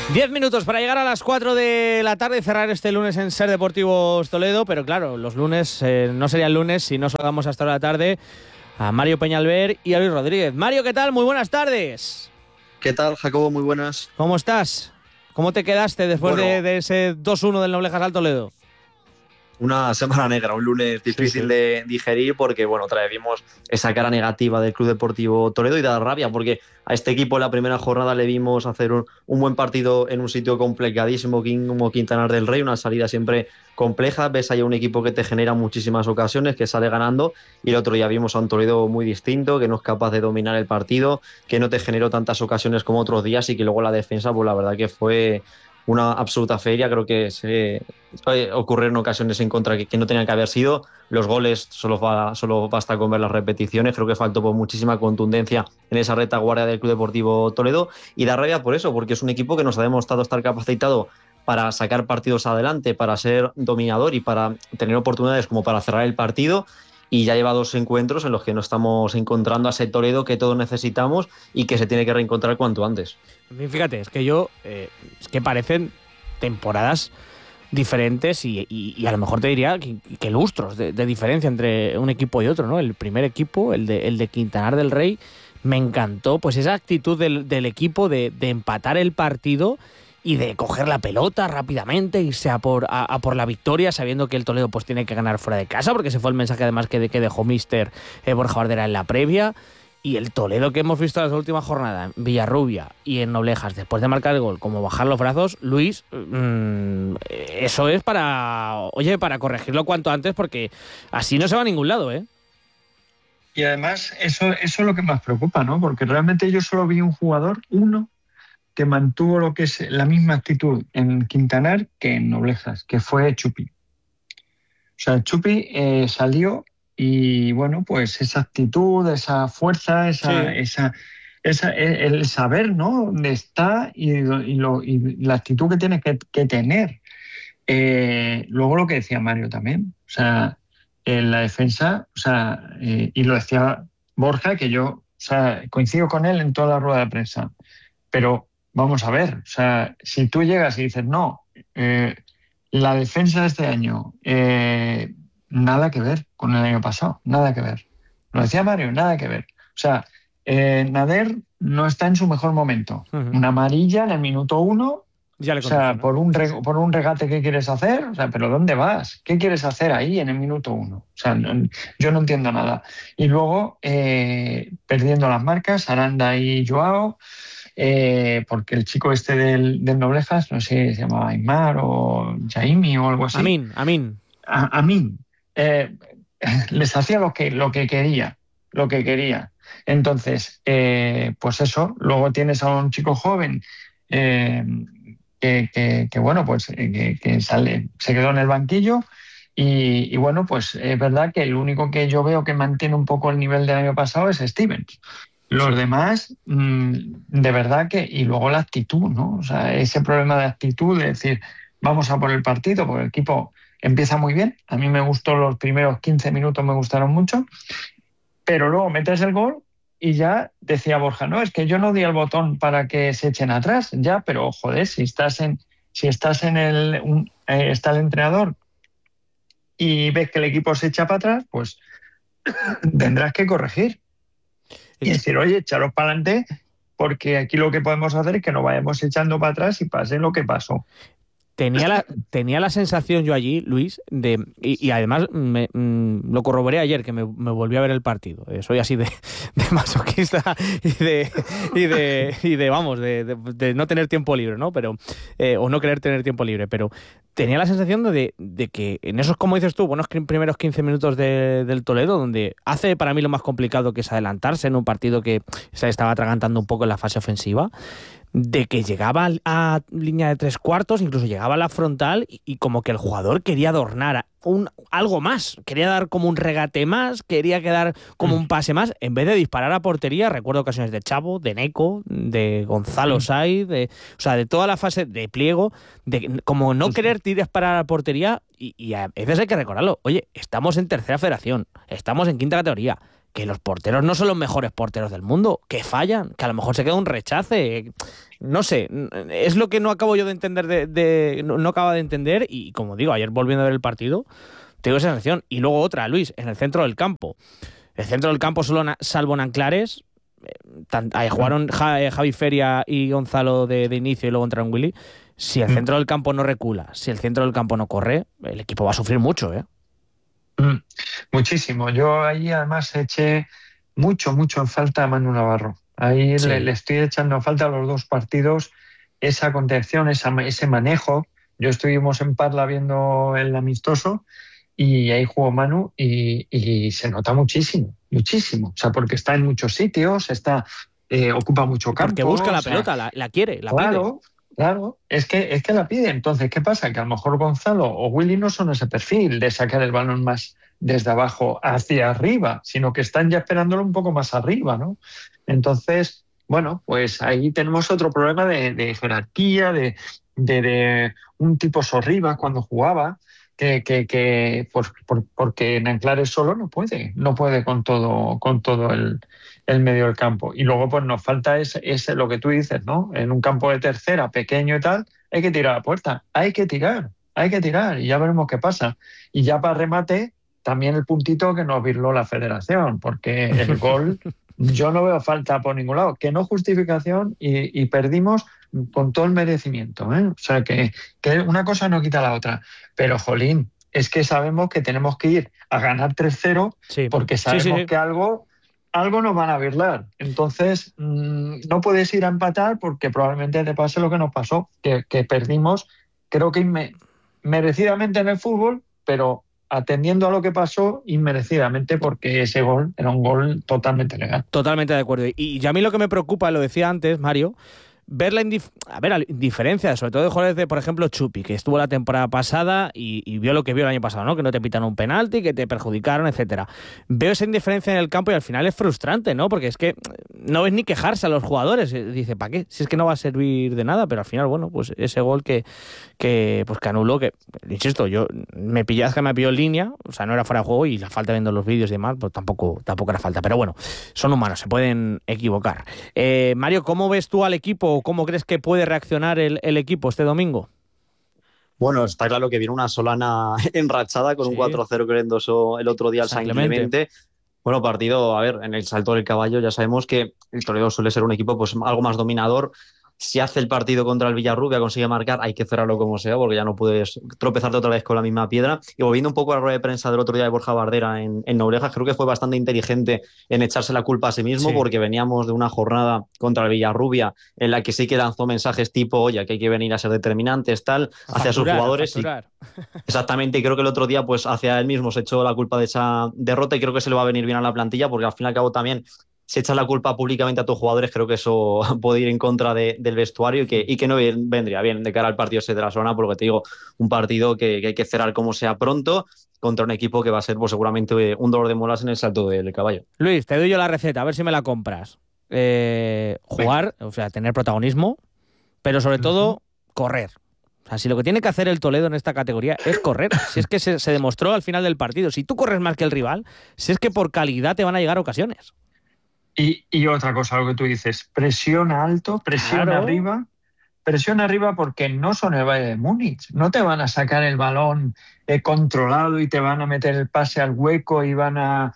10 minutos para llegar a las 4 de la tarde y cerrar este lunes en Ser Deportivos Toledo, pero claro, los lunes no serían lunes si no saludamos hasta la tarde a Mario Peñalver y a Luis Rodríguez. Mario, ¿qué tal? Muy buenas tardes. ¿Qué tal, Jacobo? Muy buenas. ¿Cómo estás? ¿Cómo te quedaste después de ese 2-1 del Noblejas al Toledo? Una semana negra, un lunes difícil de digerir porque, otra vez vimos esa cara negativa del Club Deportivo Toledo y da rabia porque a este equipo en la primera jornada le vimos hacer un buen partido en un sitio complicadísimo como Quintanar del Rey, una salida siempre compleja. Ves ahí un equipo que te genera muchísimas ocasiones, que sale ganando, y el otro día vimos a un Toledo muy distinto, que no es capaz de dominar el partido, que no te generó tantas ocasiones como otros días y que luego la defensa, pues la verdad que fue una absoluta feria. Creo que se ocurrieron ocasiones en contra que no tenían que haber sido. Los goles solo basta con ver las repeticiones. Creo que faltó muchísima contundencia en esa retaguardia del Club Deportivo Toledo, y da rabia por eso, porque es un equipo que nos ha demostrado estar capacitado para sacar partidos adelante, para ser dominador y para tener oportunidades como para cerrar el partido. Y ya lleva 2 encuentros en los que no estamos encontrando a ese Toledo que todos necesitamos y que se tiene que reencontrar cuanto antes. Fíjate, es que parecen temporadas diferentes y a lo mejor te diría que lustros de diferencia entre un equipo y otro, ¿no? El primer equipo, el de Quintanar del Rey, me encantó pues esa actitud del equipo de empatar el partido y de coger la pelota rápidamente, irse a por la victoria, sabiendo que el Toledo pues tiene que ganar fuera de casa, porque ese fue el mensaje además que dejó Míster Borja Bardera en la previa. Y el Toledo que hemos visto en las últimas jornadas, en Villarrubia y en Noblejas, después de marcar el gol, como bajar los brazos, Luis, eso es para corregirlo cuanto antes, porque así no se va a ningún lado, ¿eh? Y además, eso es lo que más preocupa, ¿no? Porque realmente yo solo vi un jugador, uno, que mantuvo lo que es la misma actitud en Quintanar que en Noblejas, que fue Chupi. O sea, Chupi salió y, pues esa actitud, esa fuerza, el saber, ¿no?, dónde está y la actitud que tienes que tener. Luego lo que decía Mario también, o sea, en la defensa, y lo decía Borja, que yo coincido con él en toda la rueda de prensa, pero vamos a ver, si tú llegas y dices, no, la defensa de este año, nada que ver con el año pasado, nada que ver. Lo decía Mario, nada que ver. Nader no está en su mejor momento. Uh-huh. Una amarilla en el minuto 1, por un regate que quieres hacer, pero ¿dónde vas? ¿Qué quieres hacer ahí en el minuto 1? Yo no entiendo nada. Y luego, perdiendo las marcas, Aranda y Joao, porque el chico este del Noblejas, no sé, se llamaba Aymar o Jaimi o algo así. Amin. Amin. Les hacía lo que quería. Entonces, pues eso. Luego tienes a un chico joven que sale, se quedó en el banquillo. Y pues es verdad que el único que yo veo que mantiene un poco el nivel del año pasado es Stevens. Los demás, de verdad que... Y luego la actitud, ¿no? Ese problema de actitud, de decir, vamos a por el partido, porque el equipo empieza muy bien. A mí me gustó los primeros 15 minutos, me gustaron mucho. Pero luego metes el gol y ya decía Borja, no, es que yo no di el botón para que se echen atrás. Ya, pero joder, está el entrenador y ves que el equipo se echa para atrás, pues tendrás que corregir. Y decir, oye, echaros para adelante, porque aquí lo que podemos hacer es que no vayamos echando para atrás y pase lo que pasó. Tenía la sensación yo allí, Luis, y además lo corroboré ayer, que me volví a ver el partido. Soy así de masoquista y de no tener tiempo libre, ¿no? Pero o no querer tener tiempo libre, pero tenía la sensación de que en esos, como dices tú, buenos primeros 15 minutos del Toledo, donde hace para mí lo más complicado, que es adelantarse en un partido que se estaba atragantando un poco en la fase ofensiva, de que llegaba a línea de 3/4, incluso llegaba a la frontal y como que el jugador quería adornar algo más, quería dar como un regate más, quería quedar como un pase más, en vez de disparar a portería. Recuerdo ocasiones de Chavo, de Neco, de Gonzalo Saiz, de toda la fase de pliego, de como no querer disparar a portería, y a veces hay que recordarlo. Oye, estamos en tercera federación, estamos en quinta categoría, que los porteros no son los mejores porteros del mundo, que fallan, que a lo mejor se queda un rechace. No sé, es lo que no acabo yo de entender, no acaba de entender, y como digo, ayer volviendo a ver el partido, tengo esa sensación. Y luego otra, Luis, en el centro del campo. El centro del campo, salvo Nanclares, ahí jugaron Javi Feria y Gonzalo de inicio y luego entraron Willy. Si el centro del campo no recula, si el centro del campo no corre, el equipo va a sufrir mucho, ¿eh? Muchísimo. Yo ahí además eché mucho en falta a Manu Navarro. Ahí sí. le estoy echando en falta a los dos partidos esa contención, ese manejo. Yo estuvimos en Parla viendo el amistoso y ahí jugó Manu y se nota muchísimo. O sea, porque está en muchos sitios, ocupa mucho campo. Porque busca la pelota, la quiere, la pide. Claro, es que la pide. Entonces, ¿qué pasa? Que a lo mejor Gonzalo o Willy no son ese perfil de sacar el balón más desde abajo hacia arriba, sino que están ya esperándolo un poco más arriba, ¿no? Entonces, bueno, pues ahí tenemos otro problema de jerarquía, de un tipo Sorribas cuando jugaba, porque Nanclares solo no puede con todo el medio del campo. Y luego pues nos falta ese lo que tú dices, ¿no? En un campo de tercera, pequeño y tal, hay que tirar a la puerta, hay que tirar y ya veremos qué pasa. Y ya para remate, también el puntito que nos virló la federación, porque el gol yo no veo falta por ningún lado, que no justificación y perdimos con todo el merecimiento, ¿eh? O sea que una cosa no quita la otra, pero jolín, es que sabemos que tenemos que ir a ganar 3-0 porque sabemos que algo nos van a virlar. Entonces no puedes ir a empatar porque probablemente te pase lo que nos pasó, que perdimos, creo que merecidamente en el fútbol, pero atendiendo a lo que pasó inmerecidamente, porque ese gol era un gol totalmente legal. Totalmente de acuerdo. Y a mí lo que me preocupa, lo decía antes, Mario, ver la indiferencia, sobre todo de jugadores de, por ejemplo, Chupi, que estuvo la temporada pasada y vio lo que vio el año pasado, ¿no? Que no te pitan un penalti, que te perjudicaron, etcétera. Veo esa indiferencia en el campo y al final es frustrante, ¿no? Porque es que no ves ni quejarse a los jugadores. Dice, ¿para qué? Si es que no va a servir de nada, pero al final, bueno, pues ese gol que anuló, que, insisto, yo me pilló en línea, o sea, no era fuera de juego y la falta viendo los vídeos y demás, pues tampoco era falta. Pero bueno, son humanos, se pueden equivocar. Mario, ¿cómo ves tú al equipo? ¿Cómo crees que puede reaccionar el equipo este domingo? Bueno, está claro que viene una Solana enrachada con un 4-0 que endosó el otro día al San Clemente. Bueno, partido, a ver, en el Salto del Caballo ya sabemos que el Toledo suele ser un equipo pues algo más dominador. Si hace el partido contra el Villarrubia, consigue marcar, hay que cerrarlo como sea, porque ya no puedes tropezarte otra vez con la misma piedra. Y volviendo un poco a la rueda de prensa del otro día de Borja Bardera en Noblejas, creo que fue bastante inteligente en echarse la culpa a sí mismo, porque veníamos de una jornada contra el Villarrubia en la que sí que lanzó mensajes tipo, oye, que hay que venir a ser determinantes, tal, hacia sus jugadores. Exactamente, y creo que el otro día, pues hacia él mismo se echó la culpa de esa derrota y creo que se le va a venir bien a la plantilla, porque al fin y al cabo también, si echas la culpa públicamente a tus jugadores, creo que eso puede ir en contra del vestuario y que no vendría bien de cara al partido ese de la zona, porque te digo, un partido que hay que cerrar como sea pronto contra un equipo que va a ser pues, seguramente un dolor de muelas en el Salto del Caballo. Luis, te doy yo la receta, a ver si me la compras. Jugar, o sea, tener protagonismo, pero sobre todo correr. O sea, si lo que tiene que hacer el Toledo en esta categoría es correr, si es que se demostró al final del partido, si tú corres más que el rival, si es que por calidad te van a llegar ocasiones. Y otra cosa, lo que tú dices, presiona alto, presiona arriba porque no son el Bayern de Múnich, no te van a sacar el balón controlado y te van a meter el pase al hueco y van a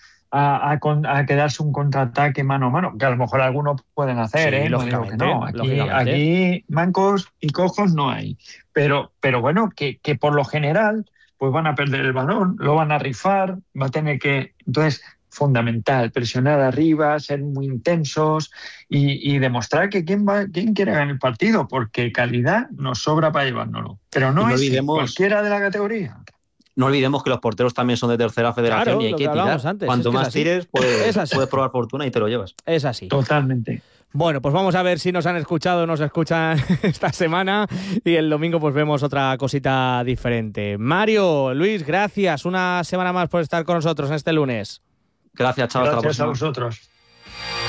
quedarse un contraataque mano a mano, que a lo mejor algunos pueden hacer, no digo que no, aquí mancos y cojos no hay, pero bueno, que por lo general pues van a perder el balón, lo van a rifar, va a tener que, entonces fundamental, presionar arriba, ser muy intensos y demostrar que quién quiere ganar el partido, porque calidad nos sobra para llevárnoslo, pero no es cualquiera de la categoría. No olvidemos que los porteros también son de tercera federación, y hay que tirar. Antes. Cuanto más tires, puedes probar fortuna y te lo llevas. Es así. Totalmente. Bueno, pues vamos a ver si nos han escuchado o nos escuchan esta semana y el domingo pues vemos otra cosita diferente. Mario, Luis, gracias una semana más por estar con nosotros en este lunes. Gracias, chao. Gracias a vosotros.